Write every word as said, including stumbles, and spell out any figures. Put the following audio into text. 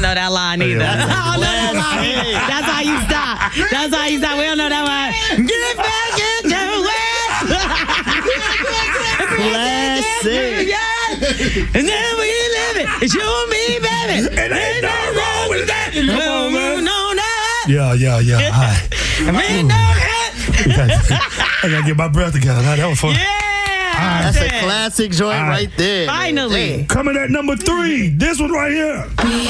know that line either. I don't know that line. That's how you stop. That's how you stop. We don't know that line. Get back into Classic. And then we live it. It's you and me, baby. And ain't nothing wrong with that. Come on, man. No, no. Yeah, yeah, yeah. All right. Man, no. I gotta get my breath together. That was fun. Yeah. That's a classic joint right there. Finally. Coming at number three. This one right here.